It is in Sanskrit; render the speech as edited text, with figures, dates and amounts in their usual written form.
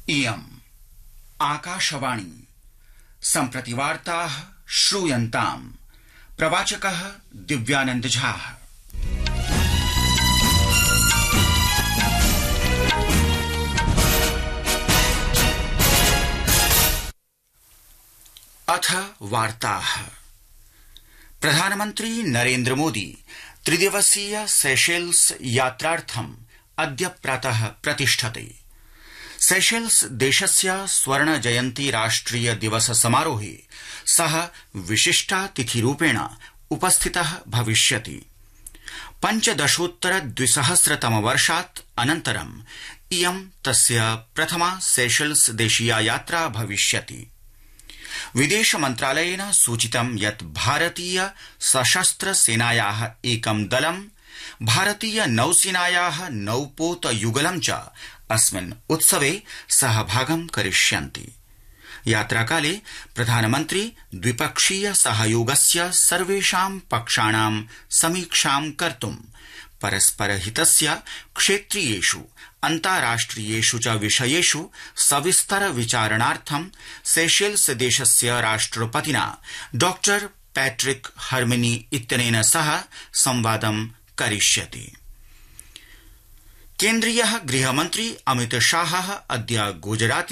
इयम् आकाशवाणी सम्प्रति वार्ताः श्रूयन्ताम् प्रवाचकः दिव्यानंद झा। अथ वार्ताः। प्रधानमन्त्री नरेन्द्र मोदी त्रिदिवसीय सेशेल्स यात्रार्थम् अद्य प्रातः प्रतिष्ठते। सेशेल्स देशस्य स्वर्ण जयन्ती राष्ट्रिय दिवस समारोहे सः विशिष्टातिथिरूपेण उपस्थितः भविष्यति। 15-द्विसहस्रतमवर्षात् अनन्तरम् इयं तस्य प्रथमा सेशेल्स देशीया यात्रा भविष्यति। विदेश मन्त्रालयेन सूचितं यत् भारतीय सशस्त्र सेनायाः एकं दलं भारतीय नौसेनायाः नौपोत युगलं च अस्मिन् उत्सवे सहभागं करिष्यन्ति। यात्राकाले प्रधानमन्त्री द्विपक्षीय सहयोगस्य सर्वेषां पक्षाणां समीक्षां कर्तुं परस्परहितस्य क्षेत्रीयेषु अन्ताराष्ट्रियेषु च विषयेषु सविस्तर विचारणार्थं सेशेल्स देशस्य राष्ट्रपतिना डॉ पैट्रिक हर्मिनी इत्यनेन सह संवादं करिष्यति। केन्द्रीयः गृहमन्त्री अमित शाहः अद्य गुजरात